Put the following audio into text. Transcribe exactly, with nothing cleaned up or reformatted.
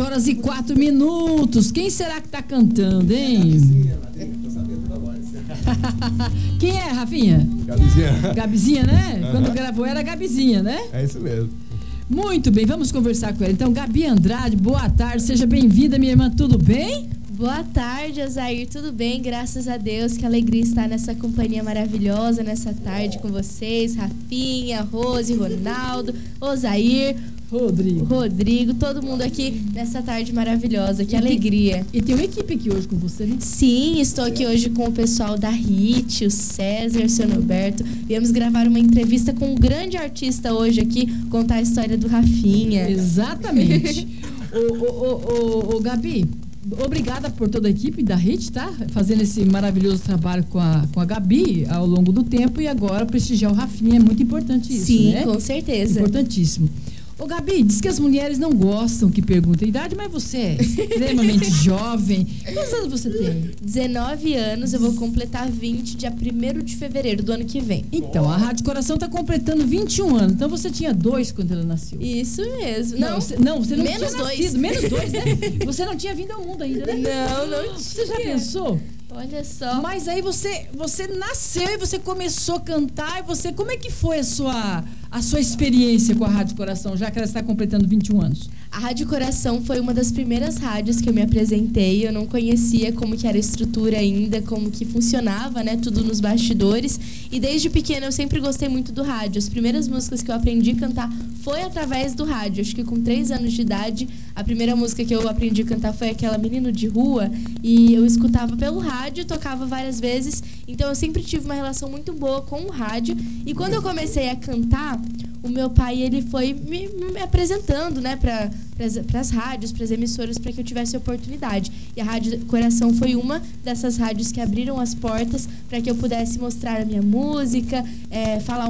horas e quatro minutos. Quem será que tá cantando, hein? Quem é, Rafinha? Gabizinha. Gabizinha, né? Uhum. Quando gravou era Gabizinha, né? É isso mesmo. Muito bem, vamos conversar com ela. Então, Gabi Andrade, boa tarde, seja bem-vinda, minha irmã, tudo bem? Boa tarde, Osair, tudo bem? Graças a Deus, que alegria estar nessa companhia maravilhosa, nessa tarde com vocês, Rafinha, Rose, Ronaldo, Osair, Rodrigo. Rodrigo, todo mundo aqui nessa tarde maravilhosa, que alegria. E tem uma equipe aqui hoje com você, né? Sim, estou aqui hoje com o pessoal da H I T, o César, o seu Norberto. Viemos gravar uma entrevista com um grande artista hoje aqui, contar a história do Rafinha. Exatamente. ô, ô, ô, ô, ô, Gabi, obrigada por toda a equipe da H I T, tá? Fazendo esse maravilhoso trabalho com a, com a Gabi ao longo do tempo e agora prestigiar o Rafinha, é muito importante isso, Sim, né? com certeza. Importantíssimo. Ô, Gabi, diz que as mulheres não gostam que perguntem a idade, mas você é extremamente jovem. Quantos anos você tem? dezenove anos, eu vou completar vinte dia primeiro de fevereiro do ano que vem. Então, a Rádio Coração está completando vinte e um anos. Então, você tinha dois quando ela nasceu. Isso mesmo. Não, Não, você não, você não menos tinha dois. nascido. Menos dois, né? Você não tinha vindo ao mundo ainda, né? Não, não tinha. Você já pensou? Olha só. Mas aí você, você nasceu e você começou a cantar. E você, como é que foi a sua, a sua experiência com a Rádio Coração, já que ela está completando vinte e um anos? A Rádio Coração foi uma das primeiras rádios que eu me apresentei. Eu não conhecia como que era a estrutura ainda, como que funcionava, né? Tudo nos bastidores. E desde pequena eu sempre gostei muito do rádio. As primeiras músicas que eu aprendi a cantar foi através do rádio. Acho que com três anos de idade, a primeira música que eu aprendi a cantar foi aquela Menino de Rua. E eu escutava pelo rádio, tocava várias vezes. Então eu sempre tive uma relação muito boa com o rádio. E quando eu comecei a cantar, o meu pai ele foi me, me apresentando, né, para as rádios, para as emissoras, para que eu tivesse oportunidade. E a Rádio Coração foi uma dessas rádios que abriram as portas para que eu pudesse mostrar a minha música, é, falar